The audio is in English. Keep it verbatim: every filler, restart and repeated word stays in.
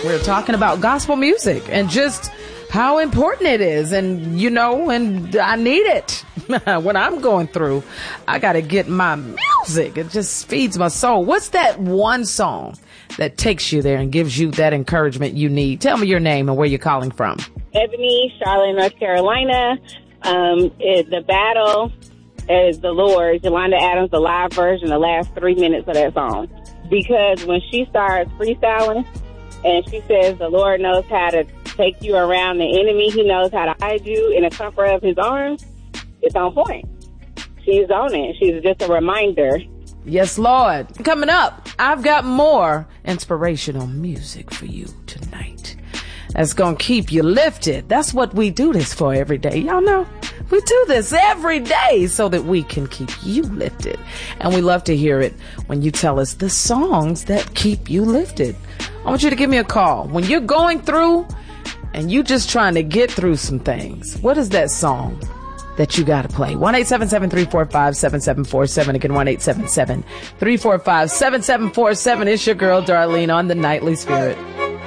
We're talking about gospel music and just how important it is. And, you know, and I need it when I'm going through. I got to get my music. It just feeds my soul. What's that one song that takes you there and gives you that encouragement you need? Tell me your name and where you're calling from. Ebony, Charlotte, North Carolina. Um, it, the battle is the Lord. Yolanda Adams, the live version, the last three minutes of that song. Because when she starts freestyling and she says the Lord knows how to take you around the enemy, he knows how to hide you in the comfort of his arms, it's on point. She's on it. She's just a reminder. Yes, Lord. Coming up, I've got more inspirational music for you tonight. That's going to keep you lifted. That's what we do this for every day. Y'all know we do this every day so that we can keep you lifted. And we love to hear it when you tell us the songs that keep you lifted. I want you to give me a call. When you're going through and you just trying to get through some things, what is that song that you got to play? one eight seven seven, three four five, seven seven four seven. Again, one eight seven seven, three four five, seven seven four seven. It's your girl, Darlene, on the Nightly Spirit.